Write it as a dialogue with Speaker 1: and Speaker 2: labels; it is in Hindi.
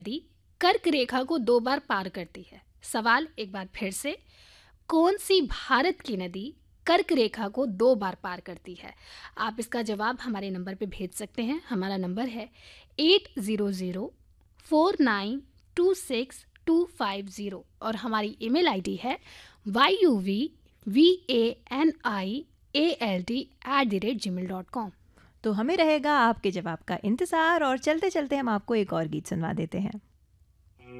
Speaker 1: नदी कर्क रेखा को 2 बार पार करती है? सवाल एक बार फिर से, कौन सी भारत की नदी कर्क रेखा को 2 बार पार करती है? आप इसका जवाब हमारे नंबर पे भेज सकते हैं। हमारा नंबर है 8004926250 और हमारी ईमेल आईडी है yuvvanaialt@gmail.com।
Speaker 2: तो हमें रहेगा आपके जवाब का इंतज़ार और चलते चलते हम आपको एक और गीत सुनवा देते हैं।